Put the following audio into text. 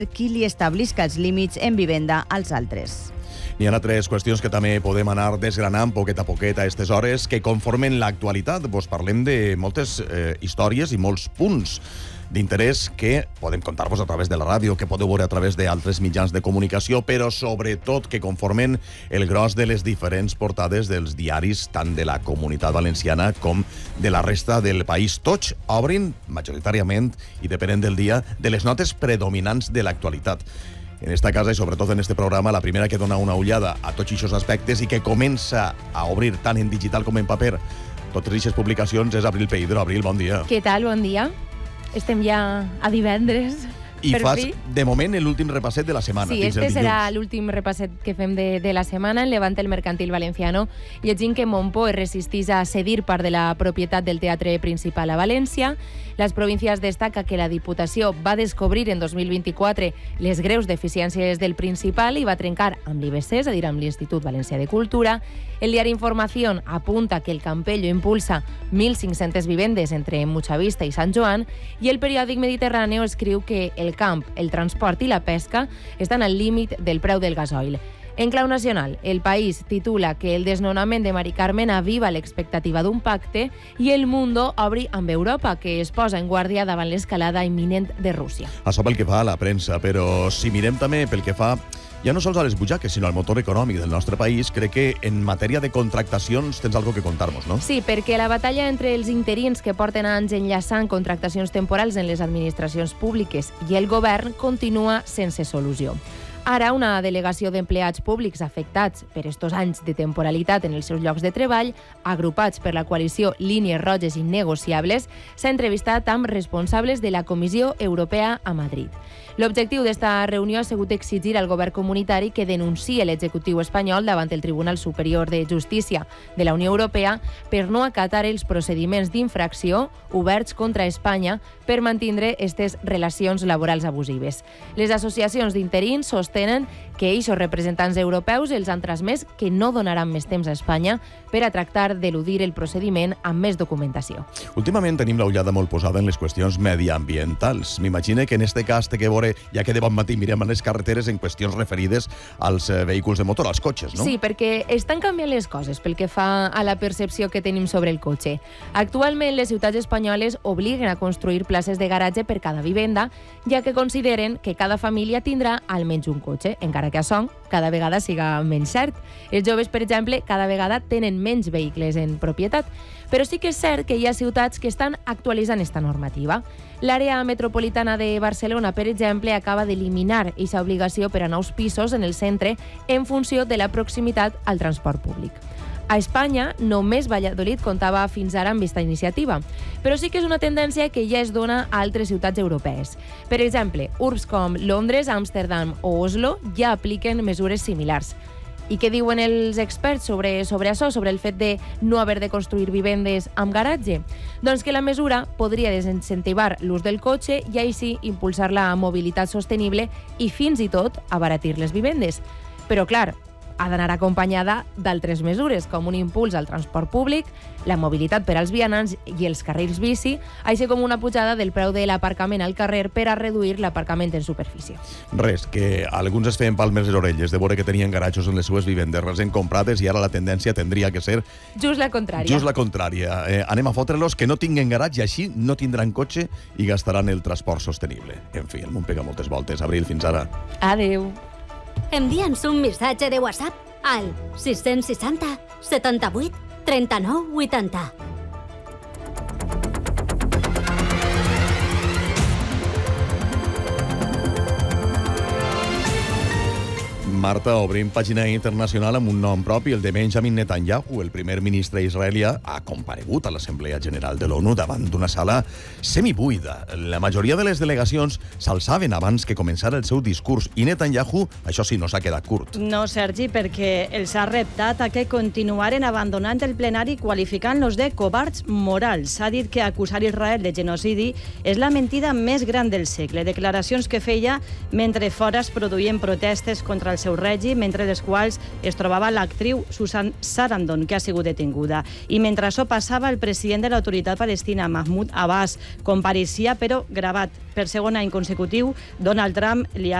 qui li establisca els límits en vivenda als altres. Hi ha altres qüestions que també podem anar desgranant poquet a poquet a aquestes hores que conformen l'actualitat. Vos parlem de moltes històries i molts punts d'interès que podem contar-vos a través de la ràdio, que podeu veure a través d'altres mitjans de comunicació, però sobretot que conformen el gros de les diferents portades dels diaris tant de la Comunitat Valenciana com de la resta del país. Tots obrin, majoritàriament, i depenent del dia, de les notes predominants de l'actualitat. En esta casa i sobretot en este programa, la primera que dona una ullada a tots aquests aspectes i que comença a obrir tant en digital com en paper totes aquestes publicacions és Abril Peidro. Abril, bon dia. Què tal? Bon dia. Estem ja a divendres. I fas, de moment, l'últim repasset de la setmana. Sí, este serà l'últim repasset que fem de la setmana en Levante el Mercantil Valenciano. Llegint que Montpó es resistís a cedir part de la propietat del Teatre Principal a València. Les províncies destaca que la Diputació va descobrir en 2024 les greus deficiències del Principal i va trencar amb l'IBC, és a dir, amb l'Institut Valencià de Cultura. El diari Información apunta que el Campello impulsa 1.500 vivendes entre Muchavista i Sant Joan i el periòdic Mediterráneo escriu que el camp, el transport i la pesca estan al límit del preu del gasoil. En clau nacional, El País titula que el desnonament de Mari Carmen aviva l'expectativa d'un pacte i El Mundo obri amb Europa, que es posa en guàrdia davant l'escalada imminent de Rússia. Això pel que fa a la premsa, però si mirem també pel que fa ja no sols a les butxaques, sinó al motor econòmic del nostre país, crec que en matèria de contractacions tens algo que contar-nos, no? Sí, perquè la batalla entre els interins que porten anys enllaçant contractacions temporals en les administracions públiques i el govern continua sense solució. Ara, una delegació d'empleats públics afectats per estos anys de temporalitat en els seus llocs de treball, agrupats per la coalició Línies Roges Innegociables, s'ha entrevistat amb responsables de la Comissió Europea a Madrid. L'objectiu d'esta reunió ha sigut exigir al govern comunitari que denunciï l'executiu espanyol davant el Tribunal Superior de Justícia de la Unió Europea per no acatar els procediments d'infracció oberts contra Espanya per mantindre aquestes relacions laborals abusives. Les associacions d'interins sostenen que aquests representants europeus els han transmès que no donaran més temps a Espanya per a tractar d'eludir el procediment amb més documentació. Últimament tenim la ullada molt posada en les qüestions mediambientals. M'imagino que en este cas té que veure, ja que de bon matí mirem a les carreteres en qüestions referides als vehicles de motor, als cotxes, no? Sí, perquè estan canviant les coses pel que fa a la percepció que tenim sobre el cotxe. Actualment, les ciutats espanyoles obliguen a construir places de garatge per cada vivenda, ja que consideren que cada família tindrà almenys un cotxe, encara que això cada vegada siga menys cert. Els joves, per exemple, cada vegada tenen menys vehicles en propietat. Però sí que és cert que hi ha ciutats que estan actualitzant esta normativa. L'àrea metropolitana de Barcelona, per exemple, acaba d'eliminar aquesta obligació per a nous pisos en el centre en funció de la proximitat al transport públic. A Espanya, només Valladolid comptava fins ara amb aquesta iniciativa, però sí que és una tendència que ja es dona a altres ciutats europees. Per exemple, urbs com Londres, Amsterdam o Oslo ja apliquen mesures similars. I què diuen els experts sobre això, sobre el fet de no haver de construir vivendes amb garatge? Doncs que la mesura podria desincentivar l'ús del cotxe i així impulsar la mobilitat sostenible i fins i tot abaratir les vivendes. Però, clar, ha d'anar acompanyada d'altres mesures, com un impuls al transport públic, la mobilitat per als vianants i els carrils bici, així com una pujada del preu de l'aparcament al carrer per a reduir l'aparcament en superfície. Res, que alguns es feien palmes les orelles de veure que tenien garatjos en les seues vivendes recent comprades i ara la tendència tindria que ser just la contrària. Just la contrària. Anem a fotre-los que no tinguen garatge i així no tindran cotxe i gastaran el transport sostenible. En fi, el món pega moltes voltes. Abril, fins ara. Adeu. Envia'ns un missatge de WhatsApp al 660 78 39 80. Marta, obrim pàgina internacional amb un nom propi, el de Benjamin Netanyahu. El primer ministre israelià ha comparegut a l'Assemblea General de l'ONU davant d'una sala semibuida. La majoria de les delegacions s'alçaven abans que començara el seu discurs i Netanyahu, això sí, no s'ha quedat curt. No, Sergi, perquè els ha reptat a que continuaren abandonant el plenari qualificant-los de covards morals. Ha dit que acusar Israel de genocidi és la mentida més gran del segle. Declaracions que feia mentre fora es produïen protestes contra el seu seu règim, entre les quals es trobava l'actriu Susan Sarandon, que ha sigut detinguda. I mentre això passava, el president de l'autoritat palestina, Mahmoud Abbas, compareixia, però gravat. Per segon any consecutiu, Donald Trump li ha